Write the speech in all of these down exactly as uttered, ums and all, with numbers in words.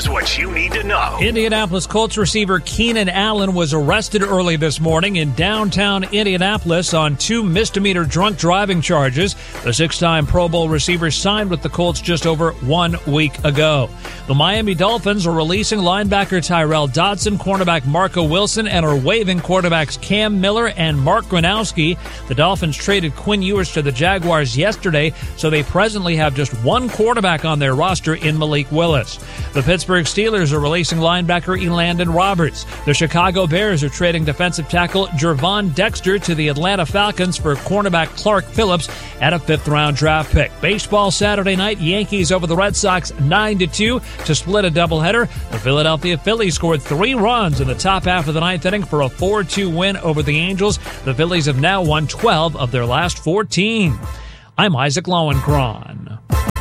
Here's what you need to know. Indianapolis Colts receiver Keenan Allen was arrested early this morning in downtown Indianapolis on two misdemeanor drunk driving charges. The six-time Pro Bowl receiver signed with the Colts just over one week ago. The Miami Dolphins are releasing linebacker Tyrell Dodson, cornerback Marco Wilson, and are waiving quarterbacks Cam Miller and Mark Gronowski. The Dolphins traded Quinn Ewers to the Jaguars yesterday, so they presently have just one quarterback on their roster in Malik Willis. The Pittsburgh Steelers are releasing linebacker Elandon Roberts. The Chicago Bears are trading defensive tackle Gervon Dexter to the Atlanta Falcons for cornerback Clark Phillips at a fifth-round draft pick. Baseball Saturday night, Yankees over the Red Sox nine to two to split a doubleheader. The Philadelphia Phillies scored three runs in the top half of the ninth inning for a four two win over the Angels. The Phillies have now won twelve of their last fourteen. I'm Isaac Lowenkron.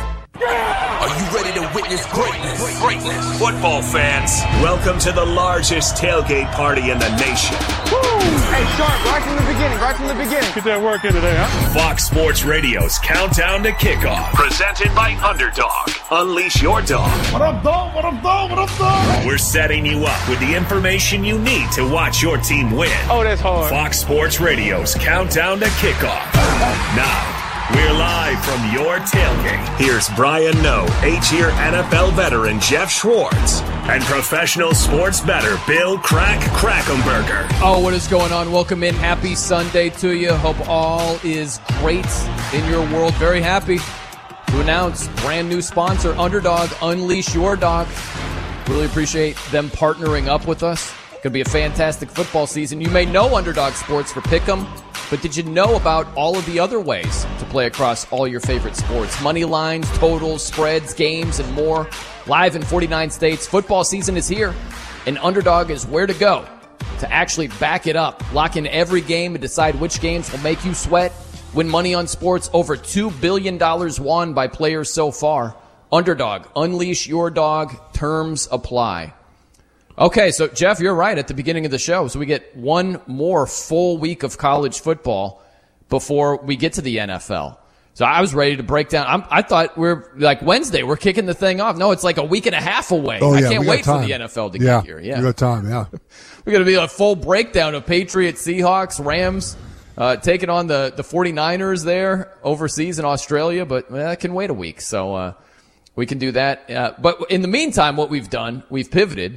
Are you ready to witness greatness? Greatness. Football fans, welcome to the largest tailgate party in the nation. Woo! Hey, Sharp, right from the beginning, right from the beginning. Get that work in today, huh? Fox Sports Radio's Countdown to Kickoff. Presented by Underdog. Unleash your dog. What up, dog? What up, dog? What up, dog? We're setting you up with the information you need to watch your team win. Oh, that's hard. Fox Sports Radio's Countdown to Kickoff. Now, we're live from your tailgate. Here's Brian Noe, eight-year N F L veteran Jeff Schwartz, and professional sports bettor Bill Crack Krackomberger. Oh, what is going on? Welcome in. Happy Sunday to you. Hope all is great in your world. Very happy to announce brand new sponsor, Underdog. Unleash your dog. Really appreciate them partnering up with us. Going to be a fantastic football season. You may know Underdog Sports for Pick'em, but did you know about all of the other ways to play across all your favorite sports? Money lines, totals, spreads, games, and more. Live in forty-nine states. Football season is here, and Underdog is where to go to actually back it up. Lock in every game and decide which games will make you sweat. Win money on sports. Over two billion dollars won by players so far. Underdog. Unleash your dog. Terms apply. Okay, so Jeff, you're right at the beginning of the show. So we get one more full week of college football before we get to the N F L. So I was ready to break down. I'm, I thought we're like Wednesday. We're kicking the thing off. No, it's like a week and a half away. Oh, yeah, I can't wait time. for the N F L to yeah, get here. Yeah, we got time. Yeah, we're going to be a full breakdown of Patriots, Seahawks, Rams, uh, taking on the the 49ers there overseas in Australia. But well, I can wait a week, so uh, we can do that. Uh, but in the meantime, what we've done, we've pivoted.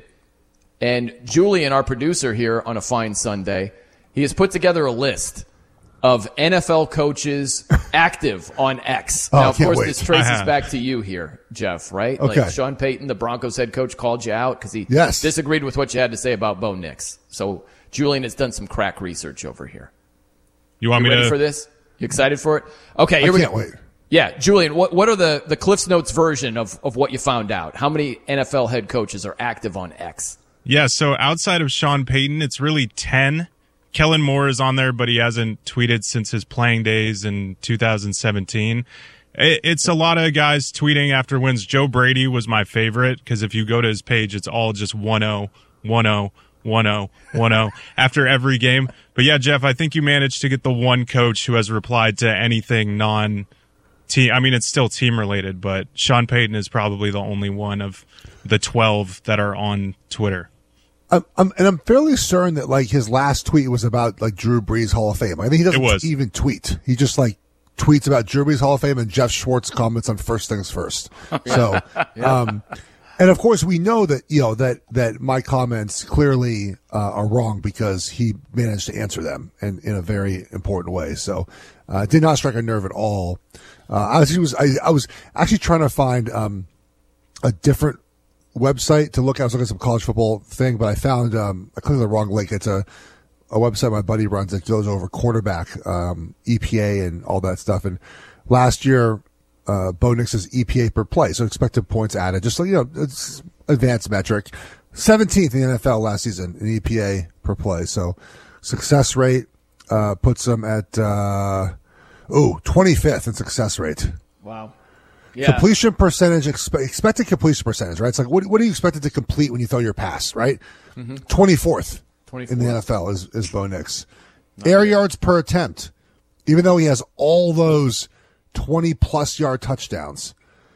And Julian, our producer here on a fine Sunday, he has put together a list of N F L coaches active on X. Oh, now, of course, wait. this traces back to you here, Jeff, right? Okay. Like Sean Payton, the Broncos head coach, called you out because he yes. disagreed with what you had to say about Bo Nix. So Julian has done some crack research over here. You want you me ready to? for this? You excited for it? Okay, here I we can't go. wait. Yeah, Julian, what what are the, the Cliffs Notes version of, of what you found out? How many N F L head coaches are active on X? Yeah, so outside of Sean Payton, it's really ten. Kellen Moore is on there, but he hasn't tweeted since his playing days in two thousand seventeen. It's a lot of guys tweeting after wins. Joe Brady was my favorite because if you go to his page, it's all just one oh, one oh, one oh, one oh after every game. But yeah, Jeff, I think you managed to get the one coach who has replied to anything non-team. I mean, it's still team-related, but Sean Payton is probably the only one of the twelve that are on Twitter. I'm, I'm, and I'm fairly certain that like his last tweet was about like Drew Brees Hall of Fame. I think he doesn't It was. even tweet. He just like tweets about Drew Brees Hall of Fame and Jeff Schwartz comments on First Things First. So, yeah. um, and of course we know that, you know, that, that my comments clearly, uh, are wrong because he managed to answer them in, in a very important way. So, uh, it did not strike a nerve at all. Uh, I was, was I, I was actually trying to find, um, a different website to look at. I was looking at some college football thing, but I found, um, I clicked the wrong link. It's a, a website my buddy runs that goes over quarterback, um, E P A and all that stuff. And last year, uh, Bo Nix's E P A per play, so expected points added, just like, you know, it's advanced metric. seventeenth in the N F L last season in E P A per play. So success rate, uh, puts them at, uh, oh, twenty-fifth in success rate. Wow. Yeah. Completion percentage, expe- expected completion percentage, right? It's like, what, what do you expect it to complete when you throw your pass, right? Mm-hmm. twenty-fourth, twenty-fourth in the N F L is, is Bo Nix. Not Air bad. Yards per attempt, even though he has all those twenty-plus yard touchdowns,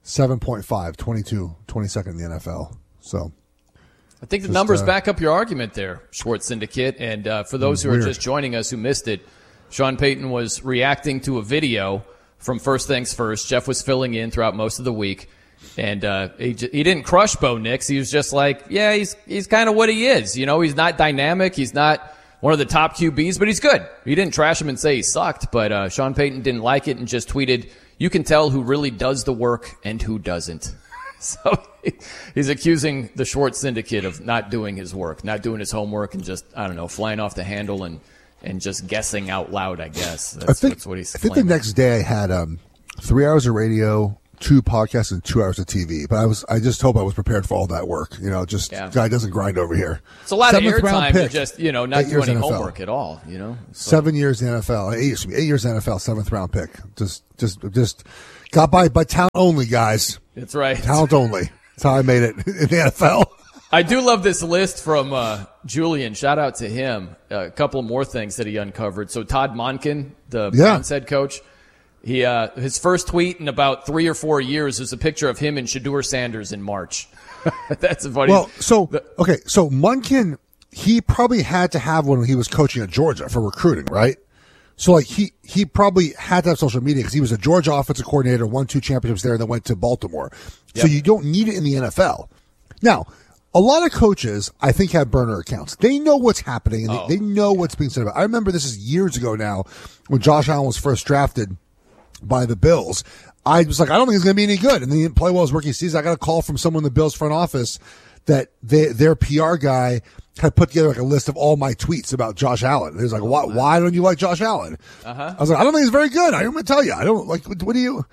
seven point five, twenty-two, twenty-second in the N F L. So I think the just, numbers uh, back up your argument there, Schwartz Syndicate. And uh, for those who are weird. just joining us who missed it, Sean Payton was reacting to a video from First Things First. Jeff was filling in throughout most of the week. And uh, he j- he didn't crush Bo Nix. He was just like, yeah, he's he's kind of what he is. You know, he's not dynamic. He's not one of the top Q Bs, but he's good. He didn't trash him and say he sucked, but uh, Sean Payton didn't like it and just tweeted, you can tell who really does the work and who doesn't. So he's accusing the Schwartz Syndicate of not doing his work, not doing his homework, and just, I don't know, flying off the handle and, and just guessing out loud, I guess. That's, I think, that's what he's I think claiming. the next day I had um, three hours of radio, two podcasts, and two hours of T V. But I was, I just hope I was prepared for all that work. You know, just Yeah. guy doesn't grind over here. It's a lot Seventh of round airtime to pick, just, you know, not eight do years any N F L. homework at all, you know? So, Seven years in the N F L, eight, excuse me, eight years in the N F L, seventh round pick. Just, just, just got by by talent only, guys. that's right. Talent only. That's how I made it in the N F L. I do love this list from uh, Julian. Shout out to him. Uh, a couple more things that he uncovered. So Todd Monken, the Yeah. Browns head coach, he uh, his first tweet in about three or four years is a picture of him and Shedeur Sanders in March. That's funny. Well, so The- okay, so Munkin, he probably had to have one when he was coaching at Georgia for recruiting, right? So like he he probably had to have social media because he was a Georgia offensive coordinator, won two championships there, and then went to Baltimore. So Yep. you don't need it in the N F L. Now, a lot of coaches, I think, have burner accounts. They know what's happening, and Oh. they, they know what's being said about. I remember this is years ago now when Josh Allen was first drafted by the Bills. I was like, I don't think he's going to be any good. And then he didn't play well his rookie season. I got a call from someone in the Bills front office that they, their P R guy had put together like a list of all my tweets about Josh Allen. He was like, why, why don't you like Josh Allen? Uh-huh. I was like, I don't think he's very good. I'm going to tell you. I don't like, what do you,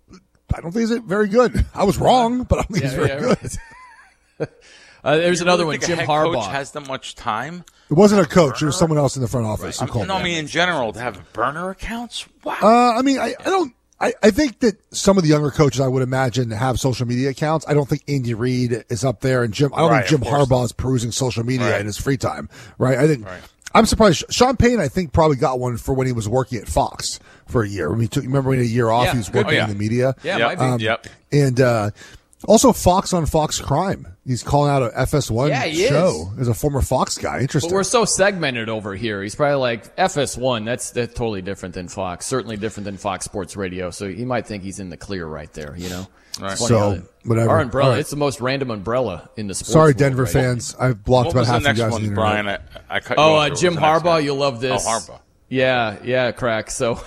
I don't think he's very good. I was wrong, but I don't think he's Yeah, very yeah, good. right. uh, there's You another really one, think Jim a head Harbaugh. coach has that much time? It wasn't a coach. It was someone else in the front office who I'm, called no, I me. mean in general to have burner accounts. Wow. Uh, I mean, I, I don't. I, I think that some of the younger coaches, I would imagine, have social media accounts. I don't think Andy Reid is up there, and Jim. I don't Right, think of Jim course Harbaugh is perusing social media Right. in his free time. Right? I think. Right. I'm surprised. Sean Payne, I think, probably got one for when he was working at Fox for a year. When he took, remember when he had a year off, Yeah, he was good. working Oh, yeah. in the media. Yeah, Yep. might be. Um, Yep. And uh, also Fox on Fox Crime. He's calling out a F S one Yeah, he is. show as a former Fox guy. Interesting. But we're so segmented over here. He's probably like F S one. That's that's totally different than Fox. Certainly different than Fox Sports Radio. So he might think he's in the clear right there. You know. Right. It's funny So, how the- whatever. Our umbrella. All right. It's the most random umbrella in the sports. Sorry, world, Denver right? fans. I've blocked What about was the half next you guys one, on the internet. Brian? I, I cut you Oh, off. uh, What was Jim the next Harbaugh, one? you'll love this. Oh, Harbaugh. Yeah, yeah, crack. So,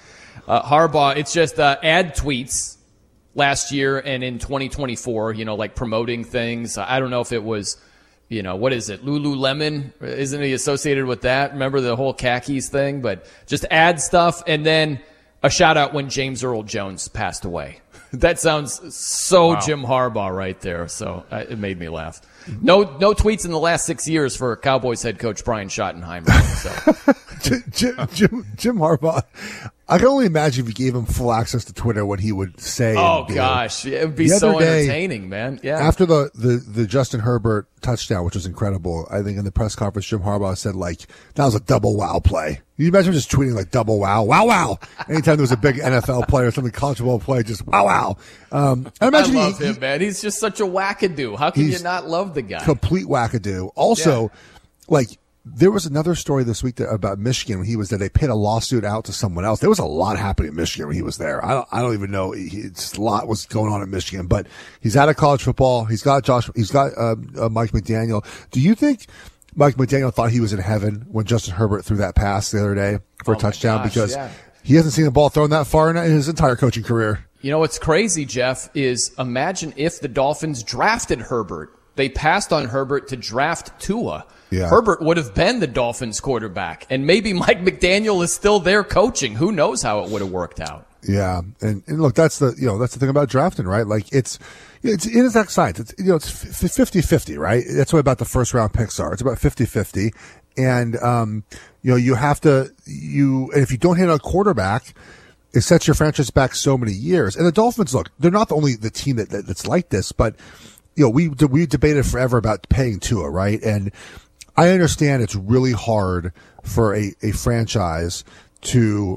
uh, Harbaugh, it's just uh, ad tweets last year and in twenty twenty-four, you know, like promoting things. I don't know if it was, you know, what is it? Lululemon? Isn't he associated with that? Remember the whole khakis thing? But just ad stuff. And then a shout out when James Earl Jones passed away. That sounds so Wow. Jim Harbaugh right there. So uh, it made me laugh. No, no tweets in the last six years for Cowboys head coach Brian Schottenheimer. So. Jim, Jim, Jim, Jim Harbaugh. I can only imagine if you gave him full access to Twitter, what he would say. Oh and do. gosh, it would be The so other day, entertaining, man. Yeah. After the, the, the Justin Herbert touchdown, which was incredible, I think in the press conference, Jim Harbaugh said, like, that was a double wow play. Can you imagine just tweeting like double wow, wow, wow. Anytime there was a big N F L player or something, college football play, just wow, wow. Um, I I imagine love he, him, he, man. He's just such a wackadoo. How can you He's not love the guy? complete wackadoo. Also, like, there was another story this week that, about Michigan when he was there. They paid a lawsuit out to someone else. There was a lot happening in Michigan when he was there. I don't, I don't even know. He, it's a lot was going on in Michigan, but he's out of college football. He's got Josh, he's got, uh, uh, Mike McDaniel. Do you think Mike McDaniel thought he was in heaven when Justin Herbert threw that pass the other day for Oh a my touchdown? gosh, Because yeah. he hasn't seen a ball thrown that far in his entire coaching career. You know what's crazy, Jeff, is imagine if the Dolphins drafted Herbert. They passed on Herbert to draft Tua. Yeah. Herbert would have been the Dolphins quarterback, and maybe Mike McDaniel is still there coaching. Who knows how it would have worked out? Yeah, and, and look, that's the you know that's the thing about drafting, right? Like it's it's it is that science. It's you know it's fifty-fifty, right? That's what about the first round picks are. It's about fifty-fifty, and um you know you have to you and if you don't hit a quarterback, it sets your franchise back so many years. And the Dolphins, look, they're not the only the team that, that that's like this, but you know we we debated forever about paying Tua, right? And I understand it's really hard for a, a franchise to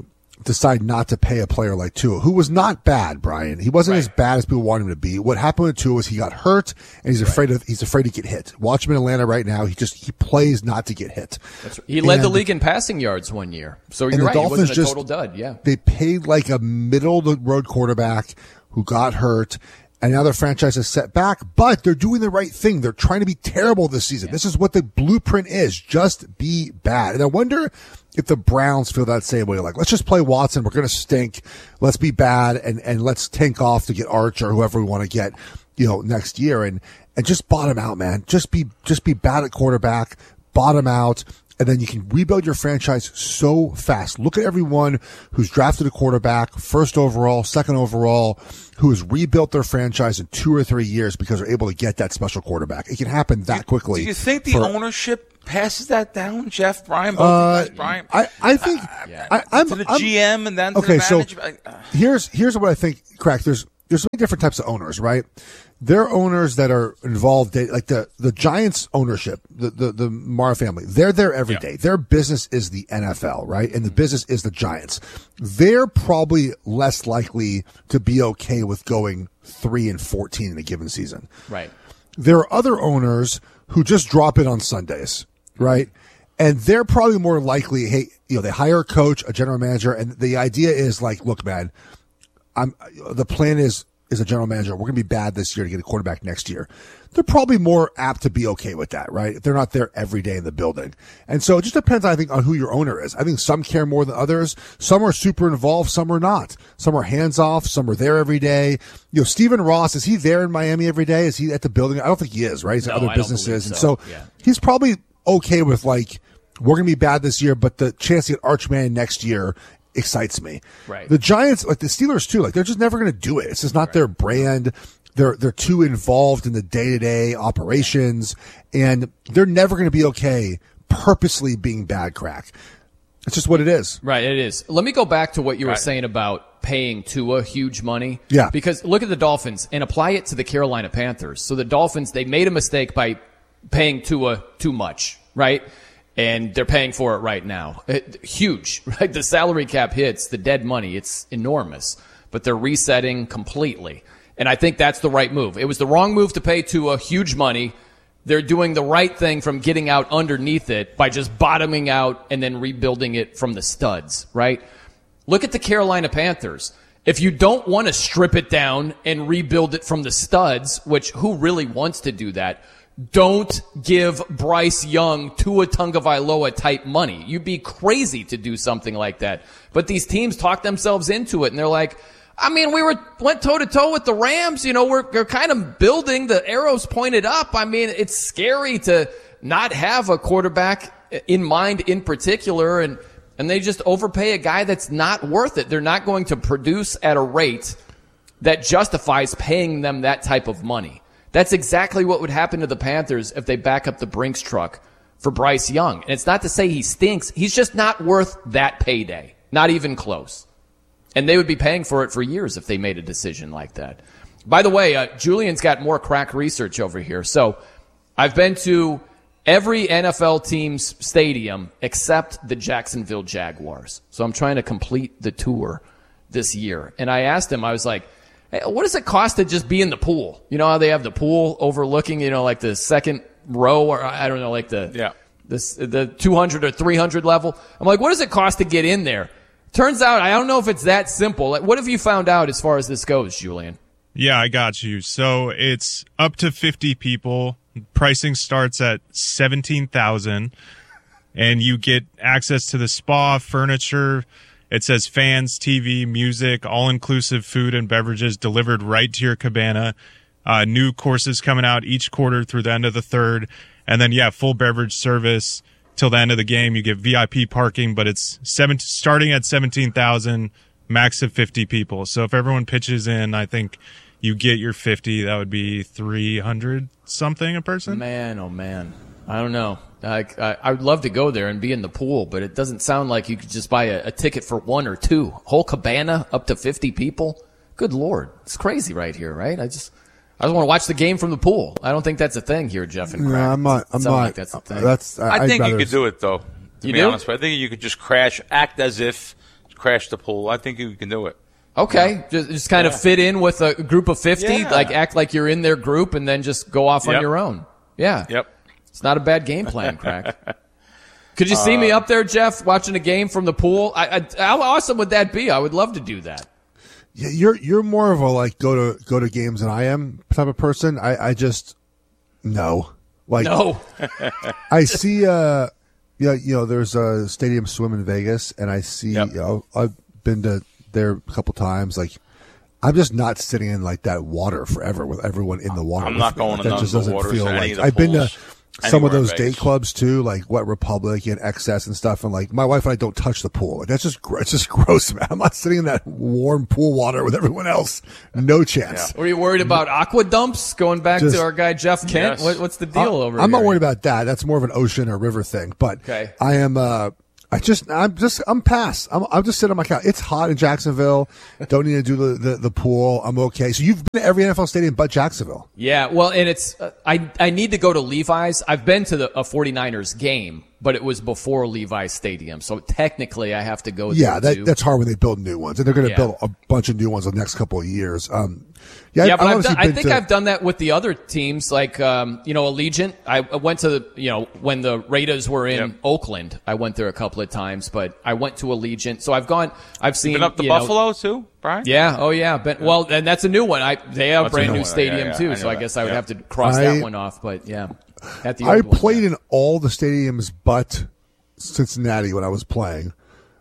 decide not to pay a player like Tua, who was not bad, Brian. He wasn't right. as bad as people wanted him to be. What happened with Tua was he got hurt, and he's afraid right. of he's afraid to get hit. Watch him in Atlanta right now. He just he plays not to get hit. That's right. He led and, the league in passing yards one year. So you're right. Dolphins he wasn't a total just, dud. Yeah, they paid like a middle of the road quarterback who got hurt. And now their franchise is set back, but they're doing the right thing. They're trying to be terrible this season. Yeah. This is what the blueprint is. Just be bad. And I wonder if the Browns feel that same way. Like, let's just play Watson. We're going to stink. Let's be bad and, and let's tank off to get Arch or whoever we want to get, you know, next year. And, and just bottom out, man. Just be, just be bad at quarterback, bottom out. And then you can rebuild your franchise so fast. Look at everyone who's drafted a quarterback, first overall, second overall, who has rebuilt their franchise in two or three years because they're able to get that special quarterback. It can happen that quickly. Do you think the for, ownership passes that down, Jeff, Brian? Both uh, of you guys, Brian? I, I think uh, yeah. I, I'm, to the I'm, G M and then to okay, the manager. so uh, here's here's what I think, Crack. There's there's many different types of owners, right? There are owners that are involved, like the, the Giants ownership, the, the, the Mara family. They're there every yeah. day. Their business is the N F L, right? And the business is the Giants. They're probably less likely to be okay with going three and fourteen in a given season. Right. There are other owners who just drop it on Sundays, right? And they're probably more likely, hey, you know, they hire a coach, a general manager, and the idea is like, look, man, I'm, the plan is, as a general manager, we're going to be bad this year to get a quarterback next year. They're probably more apt to be okay with that, right? If they're not there every day in the building. And so it just depends, I think, on who your owner is. I think some care more than others. Some are super involved. Some are not. Some are hands off. Some are there every day. You know, Stephen Ross, is he there in Miami every day? Is he at the building? I don't think he is, right? He's at no, other businesses. So. And so yeah. he's probably okay with like, we're going to be bad this year, but the chance to get Archman next year excites me. Right. The Giants, like the Steelers too, like they're just never going to do it. It's just not right. their brand. They're, they're too involved in the day-to-day operations, and they're never going to be okay purposely being bad, Crack. It's just what it is. Right, it is. Let me go back to what you right. were saying about paying Tua huge money. Yeah. Because look at the Dolphins and apply it to the Carolina Panthers. So the Dolphins, they made a mistake by paying Tua too much, right? And they're paying for it right now. It, huge, right? The salary cap hits, the dead money, it's enormous. But they're resetting completely. And I think that's the right move. It was the wrong move to pay Tua huge money. They're doing the right thing from getting out underneath it by just bottoming out and then rebuilding it from the studs, right? Look at the Carolina Panthers. If you don't want to strip it down and rebuild it from the studs, which who really wants to do that? Don't give Bryce Young Tua Tagovailoa type money. You'd be crazy to do something like that. But these teams talk themselves into it, and they're like, I mean, we were went toe to toe with the Rams. You know, we're, we're kind of building the arrows pointed up. I mean, it's scary to not have a quarterback in mind in particular, and and they just overpay a guy that's not worth it. They're not going to produce at a rate that justifies paying them that type of money. That's exactly what would happen to the Panthers if they back up the Brinks truck for Bryce Young. And it's not to say he stinks. He's just not worth that payday. Not even close. And they would be paying for it for years if they made a decision like that. By the way, uh, Julian's got more crack research over here. So I've been to every N F L team's stadium except the Jacksonville Jaguars. So I'm trying to complete the tour this year. And I asked him, I was like, hey, what does it cost to just be in the pool? You know how they have the pool overlooking, you know, like the second row, or I don't know, like the yeah. this the two hundred or three hundred level. I'm like, what does it cost to get in there? Turns out, I don't know if it's that simple. Like, what have you found out as far as this goes, Julian? Yeah, I got you. So it's up to fifty people. Pricing starts at seventeen thousand, and you get access to the spa, furniture. It says fans, T V, music, all-inclusive food and beverages delivered right to your cabana. Uh, new courses coming out each quarter through the end of the third. And then, yeah, full beverage service till the end of the game. You get V I P parking, but it's seven, starting at seventeen thousand, max of fifty people. So if everyone pitches in, I think you get your fifty. That would be three hundred something a person. Man, oh, man. I don't know. I, I, I would love to go there and be in the pool, but it doesn't sound like you could just buy a, a ticket for one or two. Whole cabana up to fifty people? Good Lord. It's crazy right here, right? I just I just want to watch the game from the pool. I don't think that's a thing here, Jeff and Craig. No, I'm not. I'm not. Like that's a thing. That's, I I'd think rather, you could do it, though, to you be do? honest. But I think you could just crash, act as if crash the pool. I think you can do it. Okay, yeah. just, just kind yeah. of fit in with a group of fifty, yeah. like act like you're in their group, and then just go off yep. on your own. Yeah. Yep. It's not a bad game plan, Crack. Could you see uh, me up there, Jeff, watching a game from the pool? I, I, how awesome would that be? I would love to do that. Yeah, you're you're more of a like go to go to games than I am type of person. I, I just no. Like no. I see uh yeah, you know, there's a Stadium Swim in Vegas, and I see yep. you know, I've been to there a couple times. Like I'm just not sitting in like that water forever with everyone in the water. I'm not going that to none just of the doesn't waters feel or like any of the I've been pools. to some of Anywhere those day clubs too, like Wet Republic and Excess and stuff. And like my wife and I don't touch the pool. Like that's just it's just gross, man. I'm not sitting in that warm pool water with everyone else. No chance. Yeah. Were you worried about aqua dumps? Going back just, to our guy Jeff Kent, yes. what, what's the deal uh, over I'm here? not worried about that. That's more of an ocean or river thing. But okay. I am. uh I just, I'm just, I'm past. I'm, I'm just sitting on my couch. It's hot in Jacksonville. Don't need to do the, the, the pool. I'm okay. So you've been to every N F L stadium but Jacksonville. Yeah. Well, and it's, uh, I, I need to go to Levi's. I've been to the, a 49ers game, but it was before Levi's Stadium. So technically I have to go there. Yeah, that, too. that's hard when they build new ones. And they're going to yeah. build a bunch of new ones the next couple of years. Um, yeah, yeah, I, but I've I've done, I think to, I've done that with the other teams, like um, you know, Allegiant. I went to the, you know, when the Raiders were in yep. Oakland. I went there a couple of times, but I went to Allegiant. So I've gone. I've seen. You've been up to you Buffalo know, too, Brian? Yeah. Oh yeah. But, well, and that's a new one. I they have a That's brand a new one. stadium yeah, yeah, too. I so I that. guess I would yeah. have to cross I, that one off. But yeah, at the I old played one, in all the stadiums but Cincinnati when I was playing.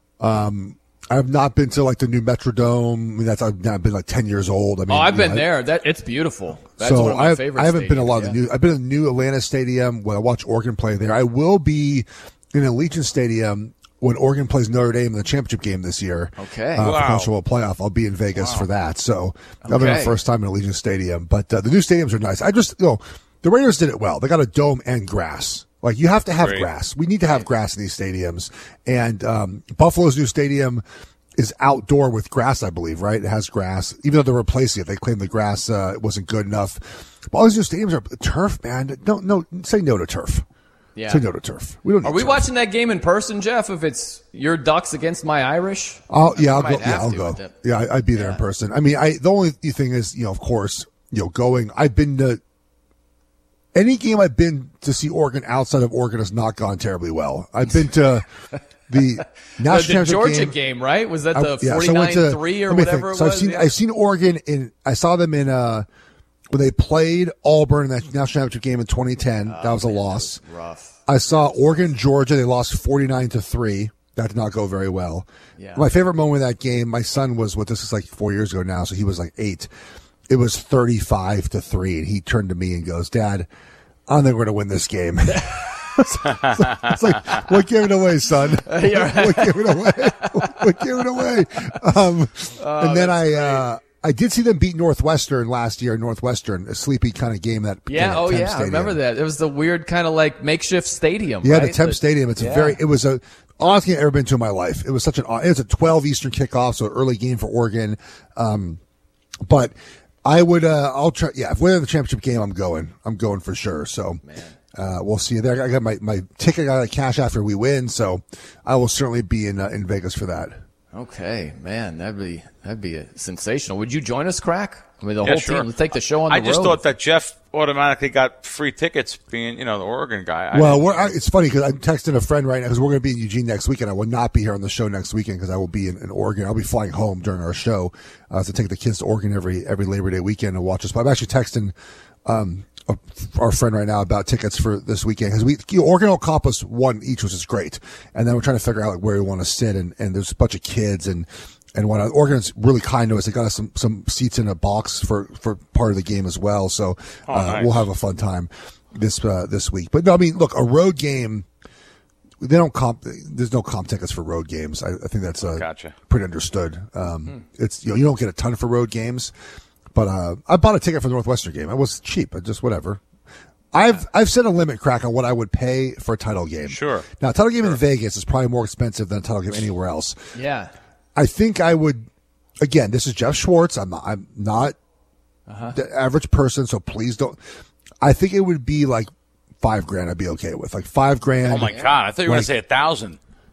Um, I've not been to like the new Metrodome. I mean, that's I've now been like ten years old. I mean, oh, I've been know, there. That it's beautiful. That's so one of my I've, favorite. I haven't been a lot yeah. of the new. I've been in the new Atlanta Stadium when I watch Oregon play there. I will be in Allegiant Stadium when Oregon plays Notre Dame in the championship game this year. Okay, uh, wow. for college football playoff. I'll be in Vegas wow. for that. So that'll okay. be my first time in Allegiant Stadium. But uh, the new stadiums are nice. I just you know the Raiders did it well. They got a dome and grass. Like you have to have Great. grass. We need to have grass in these stadiums. And um, Buffalo's new stadium is outdoor with grass, I believe, right? It has grass. Even though they're replacing it, they claim the grass uh, wasn't good enough. But all these new stadiums are turf, man. No, no, say no to turf. Yeah. Say no to turf. We don't. Need Are we turf. watching that game in person, Jeff? If it's your Ducks against my Irish, I'll, yeah, I'll might go. have Yeah, I'll to go. with it. Yeah, I, I'd be there Yeah. in person. I mean, I the only thing is, you know, of course, you know, going. I've been to any game I've been to see Oregon outside of Oregon has not gone terribly well. I've been to the national the, championship Georgia game. game, right? Was that I- the yeah, so I went to- forty-nine three or let me whatever think. it so was? I've seen yeah. I've seen Oregon in. I saw them in uh when they played Auburn in that national championship game in twenty ten. Oh, that was a man, loss. that was rough. I saw Oregon Georgia. They lost forty-nine to three. That did not go very well. Yeah. My favorite moment of that game. My son was what this is like four years ago now, so he was like eight. It was thirty-five to three, and he turned to me and goes, "Dad, I don't think we're going to win this game." it's, like, it's like, what gave it away, son? What, what gave it away? What gave it away? Um, Oh, and then I, uh, I did see them beat Northwestern last year. Northwestern, a sleepy kind of game that. Yeah. at Oh, Temp yeah. I Stadium. remember that. It was the weird kind of like makeshift stadium. Yeah, right? the Temp The- Stadium. It's yeah. a very. It was a honestly I've ever been to in my life. It was such an. It was a twelve Eastern kickoff, so an early game for Oregon. Um, but I would. Uh, I'll try. Yeah, if we're in the championship game, I'm going. I'm going for sure. So. Uh, we'll see you there. I got my, my ticket. I got cash after we win, so I will certainly be in uh, in Vegas for that. Okay, man, that'd be that'd be a sensational. Would you join us, Crack? I mean, the Yeah, whole sure. team. Let's take the show on the I just road. thought that Jeff automatically got free tickets being, you know, the Oregon guy. I Well, didn't- we're, I, it's funny because I'm texting a friend right now because we're going to be in Eugene next weekend. I will not be here on the show next weekend because I will be in, in Oregon. I'll be flying home during our show uh, to take the kids to Oregon every every Labor Day weekend and watch us. But I'm actually texting um, a, our friend right now about tickets for this weekend because we you know, Oregon will comp us one each, which is great, and then we're trying to figure out like, where we want to sit. And, and there's a bunch of kids and. And what Oregon's really kind to us, they got us some, some seats in a box for, for part of the game as well. So Oh, uh, nice. we'll have a fun time this uh, this week. But no, I mean, look, a road game. They don't comp. There's no comp tickets for road games. I, I think that's uh, Gotcha. pretty understood. Um, It's you know you don't get a ton for road games, but uh, I bought a ticket for the Northwestern game. It was cheap, but just whatever. I've I've set a limit, Crack, on what I would pay for a title game. Sure. Now, a title game in Vegas is probably more expensive than a title game anywhere else. yeah. I think I would. Again, this is Jeff Schwartz. I'm not, I'm not Uh-huh. the average person, so please don't. I think it would be like five grand. I'd be okay with like five grand. Oh my God! I thought you were going Like- to say a thousand.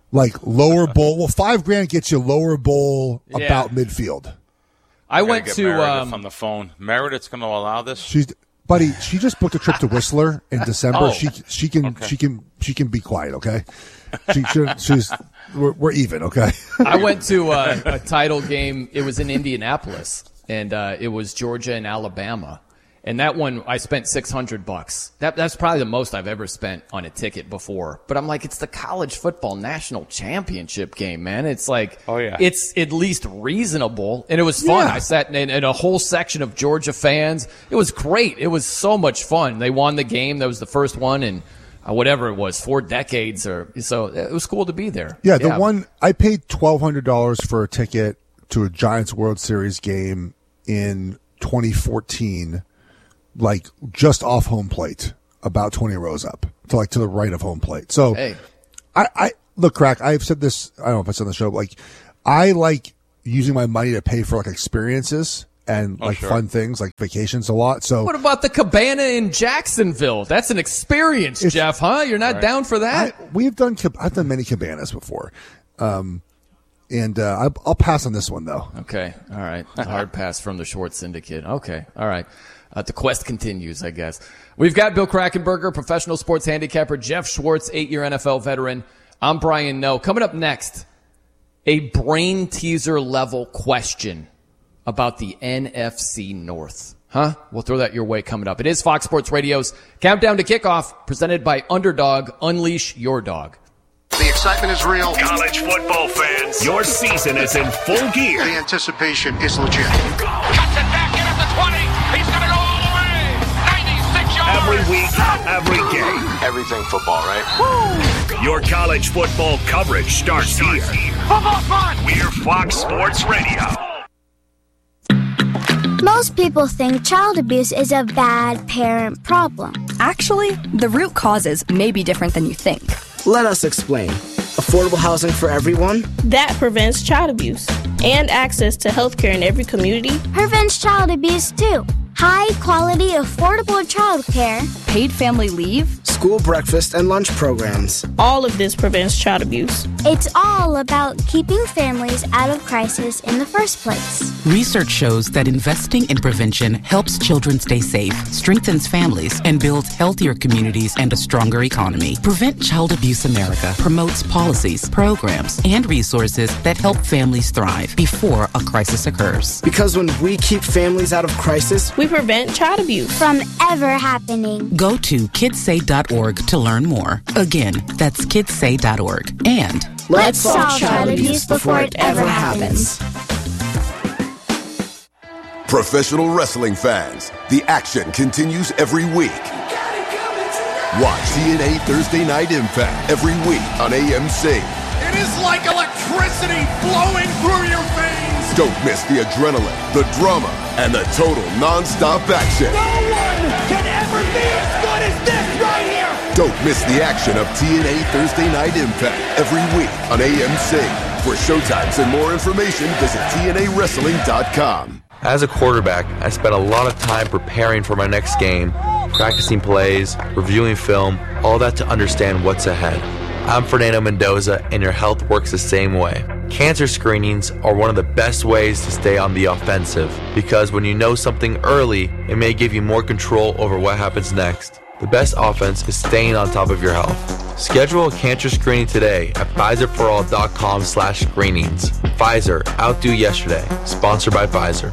like lower bowl. Well, five grand gets you lower bowl Yeah. about midfield. I, I went get to Meredith um, on the phone. Meredith's going to allow this? She's, buddy, she just booked a trip to Whistler in December. Oh. She she can Okay. she can she can be quiet, okay? She, she she's we're, we're even, okay? I went to uh, a title game. It was in Indianapolis, and uh, it was Georgia and Alabama. And that one, I spent six hundred bucks. That, that's probably the most I've ever spent on a ticket before. But I'm like, it's the college football national championship game, man. It's like, Oh, yeah. it's at least reasonable. And it was fun. Yeah. I sat in, in a whole section of Georgia fans. It was great. It was so much fun. They won the game. That was the first one in uh, whatever it was, four decades or so. It was cool to be there. Yeah, the one I paid twelve hundred dollars for a ticket to a Giants World Series game in twenty fourteen. Like just off home plate, about twenty rows up to like to the right of home plate. So Hey. I, I look, Crack, I've said this, I don't know if it's on the show, but like I like using my money to pay for like experiences and like sure. fun things like vacations a lot. So What about the cabana in Jacksonville? That's an experience, It's- Jeff, huh? You're not down for I, that? we've done, cab- I've done many cabanas before. Um, and, uh, I, I'll pass on this one though. Okay. All right. A hard pass from the short syndicate. Okay. All right. Uh, the quest continues, I guess. We've got Bill Krackomberger, professional sports handicapper, Jeff Schwartz, eight-year N F L veteran. I'm Brian Noe. Coming up next, a brain teaser level question about the N F C North. Huh? We'll throw that your way coming up. It is Fox Sports Radio's Countdown to Kickoff, presented by Underdog. Unleash your dog. The excitement is real. College football fans, your season is in full gear. The anticipation is legit. Cuts it back in at the twenty. He's going to go all the way. ninety-six yards. Every week, every game. Everything football, right? Your college football coverage starts here. Football fun. We're Fox Sports Radio. Most people think child abuse is a bad parent problem. Actually, the root causes may be different than you think. Let us explain. Affordable housing for everyone? That prevents child abuse. And access to health care in every community. Prevents child abuse too. High quality, affordable child care. Paid family leave. School breakfast and lunch programs. All of this prevents child abuse. It's all about keeping families out of crisis in the first place. Research shows that investing in prevention helps children stay safe, strengthens families, and builds healthier communities and a stronger economy. Prevent Child Abuse America promotes policies, programs, and resources that help families thrive before a crisis occurs. Because when we keep families out of crisis, we prevent child abuse from ever happening. Go to kidsay dot org to learn more. Again, that's kidsay dot org. And let's solve child abuse before it ever happens. Professional wrestling fans, the action continues every week. Watch T N A Thursday Night Impact every week on A M C. It is like electricity flowing through your veins. Don't miss the adrenaline, the drama, and the total non-stop action. No one can ever be as good as this right here. Don't miss the action of T N A Thursday Night Impact every week on A M C. For showtimes and more information, visit T N A wrestling dot com. As a quarterback, I spent a lot of time preparing for my next game, practicing plays, reviewing film, all that to understand what's ahead. I'm Fernando Mendoza, and your health works the same way. Cancer screenings are one of the best ways to stay on the offensive, because when you know something early, it may give you more control over what happens next. The best offense is staying on top of your health. Schedule a cancer screening today at Pfizer for all dot com slash screenings. Pfizer, outdo yesterday. Sponsored by Pfizer.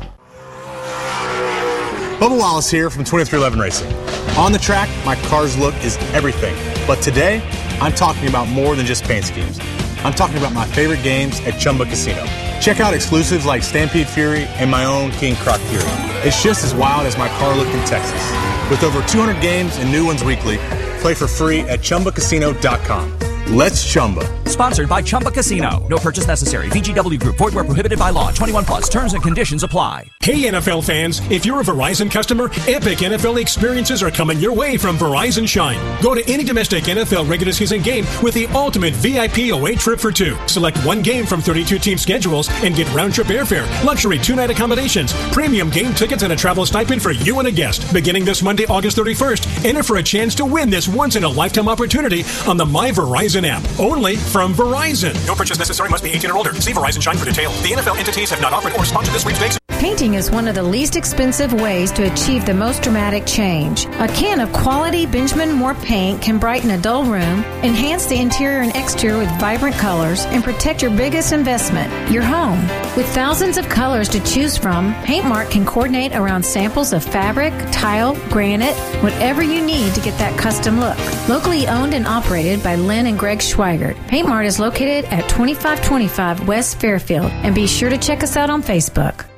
Bubba Wallace here from twenty-three eleven Racing. On the track, my car's look is everything. But today, I'm talking about more than just paint schemes. I'm talking about my favorite games at Chumba Casino. Check out exclusives like Stampede Fury and my own King Croc Fury. It's just as wild as my car look in Texas. With over two hundred games and new ones weekly, play for free at Chumba Casino dot com. Let's Chumba. Sponsored by Chumba Casino. No purchase necessary. V G W Group. Void where prohibited by law. twenty-one plus. Terms and conditions apply. Hey, N F L fans. If you're a Verizon customer, epic N F L experiences are coming your way from Verizon Shine. Go to any domestic N F L regular season game with the ultimate V I P away trip for two. Select one game from thirty-two team schedules and get round-trip airfare, luxury two-night accommodations, premium game tickets, and a travel stipend for you and a guest. Beginning this Monday, August thirty-first, enter for a chance to win this once-in-a-lifetime opportunity on the My Verizon app. Only from from Verizon. No purchase necessary. Must be eighteen or older. See Verizon Shine for details. The N F L entities have not offered or sponsored this sweepstakes. Painting is one of the least expensive ways to achieve the most dramatic change. A can of quality Benjamin Moore paint can brighten a dull room, enhance the interior and exterior with vibrant colors, and protect your biggest investment, your home. With thousands of colors to choose from, Paintmark can coordinate around samples of fabric, tile, granite, whatever you need to get that custom look. Locally owned and operated by Lynn and Greg Schweigert, Paintmark is located at twenty-five twenty-five West Fairfield, and be sure to check us out on Facebook.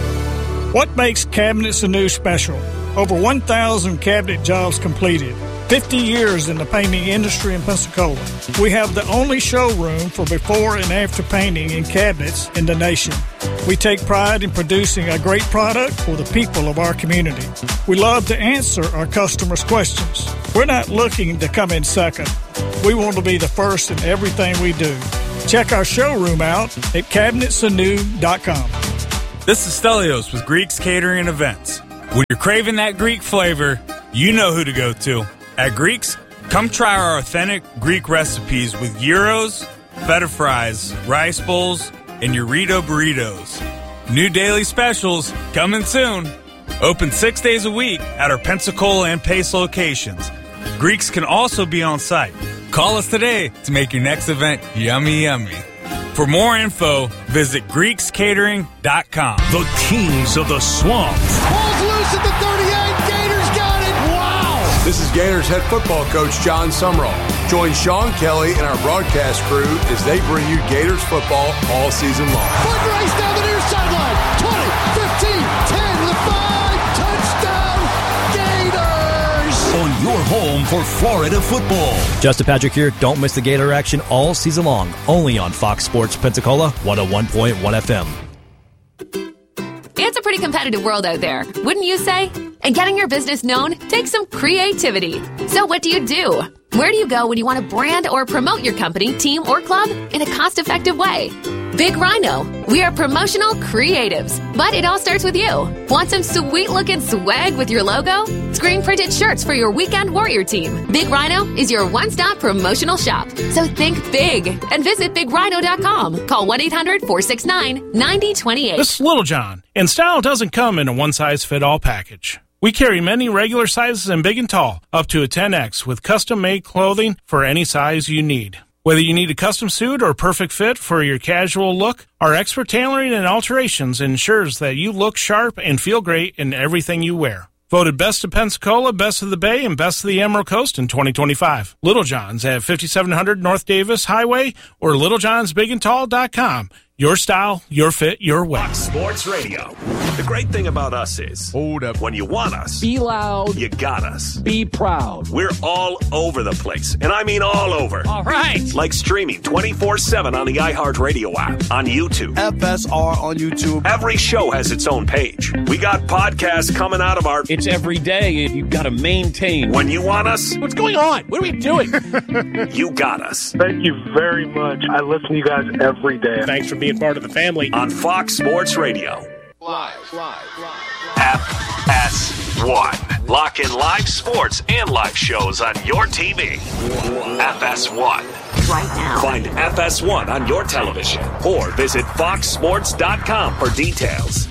What makes Cabinets Anew special? Over one thousand cabinet jobs completed. fifty years in the painting industry in Pensacola. We have the only showroom for before and after painting in cabinets in the nation. We take pride in producing a great product for the people of our community. We love to answer our customers' questions. We're not looking to come in second. We want to be the first in everything we do. Check our showroom out at cabinets anew dot com. This is Stelios with Greeks Catering and Events. When you're craving that Greek flavor, you know who to go to. At Greeks, come try our authentic Greek recipes with gyros, feta fries, rice bowls, and Eurito burritos. New daily specials coming soon. Open six days a week at our Pensacola and Pace locations. Greeks can also be on site. Call us today to make your next event yummy, yummy. For more info, visit Greeks Catering dot com. The Kings of the Swamp. Ball's loose at the thirty-eight. Gators got it. Wow. This is Gators head football coach John Sumrall. Join Sean Kelly and our broadcast crew as they bring you Gators football all season long. Foot race down the near sideline. twenty, fifteen, ten, the five. Touchdown, Gators. On your home for Florida football. Justin Patrick here. Don't miss the Gator action all season long. Only on Fox Sports Pensacola, one oh one point one F M. It's a pretty competitive world out there, wouldn't you say? And getting your business known takes some creativity. So what do you do? Where do you go when you want to brand or promote your company, team, or club in a cost-effective way? Big Rhino. We are promotional creatives, but it all starts with you. Want some sweet-looking swag with your logo? Screen-printed shirts for your weekend warrior team. Big Rhino is your one-stop promotional shop. So think big and visit big rhino dot com. Call one eight hundred four six nine nine zero two eight. This is Little John, and style doesn't come in a one-size-fit-all package. We carry many regular sizes in big and tall, up to a ten X, with custom-made clothing for any size you need. Whether you need a custom suit or perfect fit for your casual look, our expert tailoring and alterations ensures that you look sharp and feel great in everything you wear. Voted Best of Pensacola, Best of the Bay, and Best of the Emerald Coast in twenty twenty-five. Little John's at fifty-seven hundred North Davis Highway or little johns big and tall dot com. Your style, your fit, your way. Fox Sports Radio. The great thing about us is, hold up, when you want us, be loud, you got us. Be proud. We're all over the place, and I mean all over. All right. Like streaming twenty-four seven on the iHeartRadio app, on YouTube. F S R on YouTube. Every show has its own page. We got podcasts coming out of our... It's every day, and you've got to maintain. When you want us... What's going on? What are we doing? You got us. Thank you very much. I listen to you guys every day. Thanks for being part of the family. On Fox Sports Radio. Live, live, live. F S one. Lock in live sports and live shows on your T V. F S one. Right now. Find F S one on your television or visit fox sports dot com for details.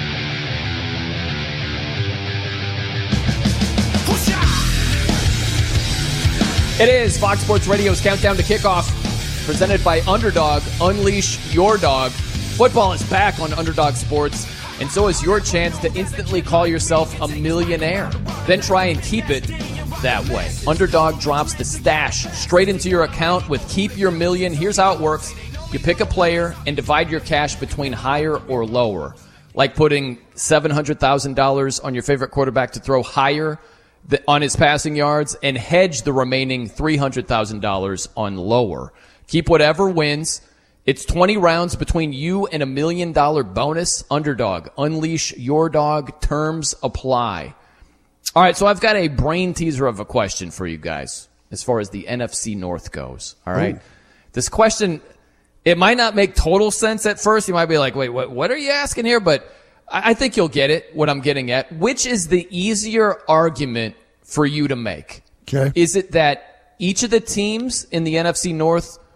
It is Fox Sports Radio's Countdown to Kickoff, presented by Underdog. Unleash your dog. Football is back on Underdog Sports, and so is your chance to instantly call yourself a millionaire. Then try and keep it that way. Underdog drops the stash straight into your account with Keep Your Million. Here's how it works. You pick a player and divide your cash between higher or lower, like putting seven hundred thousand dollars on your favorite quarterback to throw higher on his passing yards and hedge the remaining three hundred thousand dollars on lower. Keep whatever wins. It's twenty rounds between you and a million dollar bonus. Underdog. Unleash your dog. Terms apply. All right, so I've got a brain teaser of a question for you guys as far as the N F C North goes. All right. Ooh. This question, it might not make total sense at first. You might be like, wait, what, what are you asking here? But I, I think you'll get it, what I'm getting at. Which is the easier argument for you to make? Okay. Is it that each of the teams in the N F C North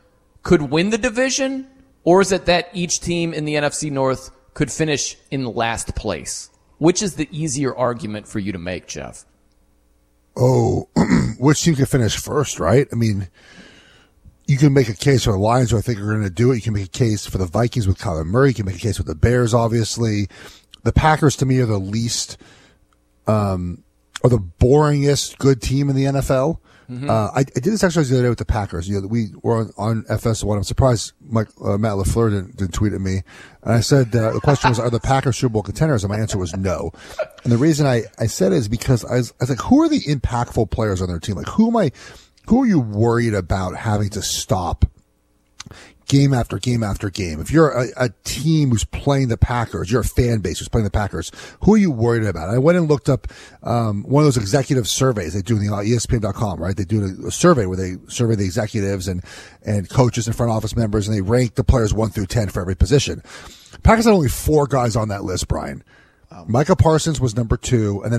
could win the division, or is it that each team in the N F C North could finish in last place? Which is the easier argument for you to make, Jeff? Oh, which team could finish first, right? I mean, you can make a case for the Lions, who I think are going to do it. You can make a case for the Vikings with Kyler Murray. You can make a case with the Bears, obviously. The Packers, to me, are the least, um, or the boringest good team in the N F L. Mm-hmm. Uh, I, I did this exercise the other day with the Packers. You know, we were on, on F S one. I'm surprised Mike, uh, Matt LaFleur didn't, didn't tweet at me. And I said, uh, the question was, are the Packers Super Bowl contenders? And my answer was no. And the reason I, I said it is because I was, I was like, who are the impactful players on their team? Like, who am I, who are you worried about having to stop game after game after game? If you're a, a team who's playing the Packers, you're a fan base who's playing the Packers, who are you worried about? I went and looked up um, one of those executive surveys they do in the E S P N dot com, right? They do a, a survey where they survey the executives and, and coaches and front office members, and they rank the players one through ten for every position. Packers had only four guys on that list, Brian. Micah Parsons was number two, and then